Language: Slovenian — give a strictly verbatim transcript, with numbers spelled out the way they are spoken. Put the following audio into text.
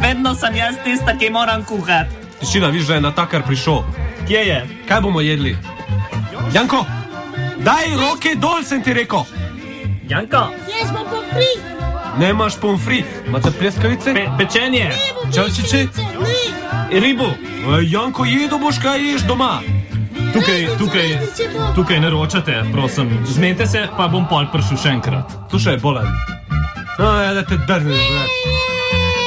vedno sem jaz tista, ki moram kuhati. Tišina, viš, da je natakar prišel. Kje je? Kaj bomo jedli? Janko, daj roke dol, sem ti rekel. Janko? Jaz bom pomfri. Nemaš pomfri. Imate pleskavice? Pe, pečenje. Čavčiči? Ribu. Janko, jedo boš, kaj ješ doma. Tukaj, tukaj, tukaj ne ročate, prosim. Zmenite se, pa bom pol prišel še enkrat. Slušaj, bolan. No, ja, da te drneš, ne.